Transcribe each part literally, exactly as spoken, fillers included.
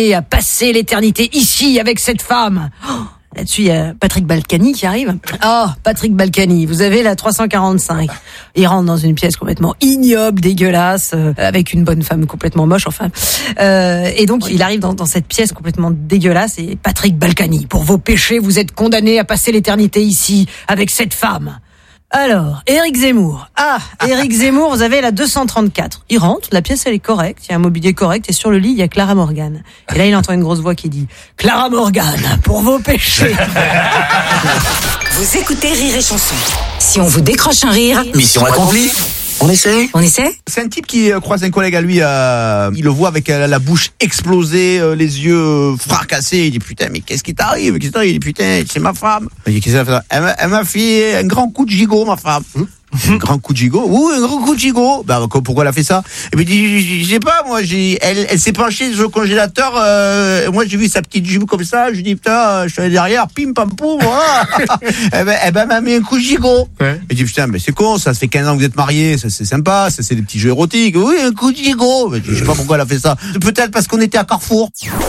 et à passer l'éternité ici avec cette femme. Oh, là-dessus, il y a Patrick Balkany qui arrive. Oh, Patrick Balkany, vous avez la trois cent quarante-cinq. Il rentre dans une pièce complètement ignoble, dégueulasse, euh, avec une bonne femme complètement moche, enfin. Euh, et donc, il arrive dans, dans cette pièce complètement dégueulasse et Patrick Balkany, pour vos péchés, vous êtes condamné à passer l'éternité ici avec cette femme. Alors, Éric Zemmour. Ah, Éric Zemmour, vous avez la deux cent trente-quatre. Il rentre, la pièce elle est correcte, il y a un mobilier correct et sur le lit il y a Clara Morgan. Et là il entend une grosse voix qui dit « Clara Morgan, pour vos péchés !» Vous écoutez Rire et Chanson. Si on vous décroche un rire, Mission accomplie. On essaie on essaie. C'est un type qui euh, croise un collègue à lui, euh, il le voit avec euh, la bouche explosée, euh, les yeux euh, fracassés. Il dit putain, mais qu'est-ce qui t'arrive? Qu'est-ce qui t'arrive? Il dit putain, c'est ma femme. Il dit qu'est-ce qu'elle a fait? Elle m'a, elle m'a fait un grand coup de gigot, ma femme. Hum Un grand coup de gigot? Oui, un grand coup de gigot. Bah, pourquoi elle a fait ça? Et puis, il dit, je sais pas, moi, j'ai, elle, elle s'est penchée sur le congélateur, euh, moi, j'ai vu sa petite jupe comme ça, je dis, putain, je suis allé derrière, pim, pam, poum, voilà. Eh ben, eh ben, elle m'a mis un coup de gigot. Ouais. Il dit, putain, mais c'est con, ça, ça fait quinze ans que vous êtes mariés, ça, c'est sympa, ça, c'est des petits jeux érotiques. Oui, un coup de gigot. Mais je sais pas pourquoi elle a fait ça. Peut-être parce qu'on était à Carrefour.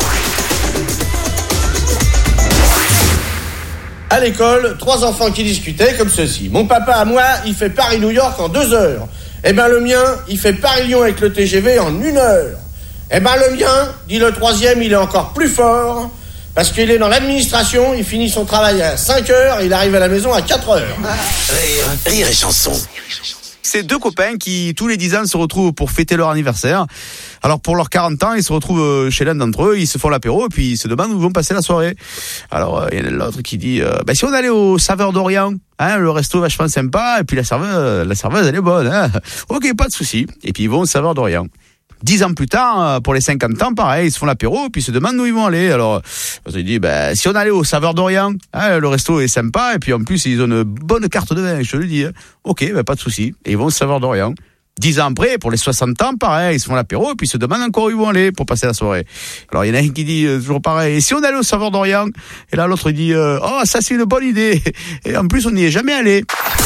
À l'école, trois enfants qui discutaient comme ceci. Mon papa à moi, il fait Paris-New York en deux heures. Eh ben le mien, il fait Paris-Lyon avec le T G V en une heure. Eh ben le mien, dit le troisième, il est encore plus fort, parce qu'il est dans l'administration, il finit son travail à cinq heures et il arrive à la maison à quatre heures. Rire, rire et chanson. C'est deux copains qui, tous les dix ans, se retrouvent pour fêter leur anniversaire. Alors, pour leurs quarante ans, ils se retrouvent chez l'un d'entre eux, ils se font l'apéro, et puis ils se demandent où ils vont passer la soirée. Alors, il y en a l'autre qui dit, euh, bah, si on allait au Saveur d'Orient, hein, le resto est vachement sympa, et puis la serveuse, la serveuse, elle est bonne, hein. Ok, pas de souci. Et puis ils vont au Saveur d'Orient. Dix ans plus tard, pour les cinquante ans, pareil, ils se font l'apéro, puis ils se demandent où ils vont aller. Alors, ils disent, bah, si on allait au Saveur d'Orient, hein, le resto est sympa, et puis en plus, ils ont une bonne carte de vin, je te le dis. Hein. Ok, bah, pas de souci. Et ils vont au Saveur d'Orient. Dix ans après, pour les soixante ans, pareil, ils se font l'apéro, et puis ils se demandent encore où ils vont aller pour passer la soirée. Alors, il y en a un qui dit, euh, toujours pareil, et si on allait au Saveur d'Orient? Et là, l'autre, il dit, euh, oh, ça, c'est une bonne idée. Et en plus, on n'y est jamais allé.